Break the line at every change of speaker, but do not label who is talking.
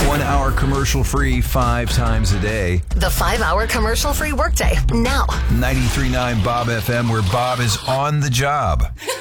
1 hour commercial free 5 times a day.
The 5-hour commercial free workday now.
93.9 Bob FM, where Bob is on the job.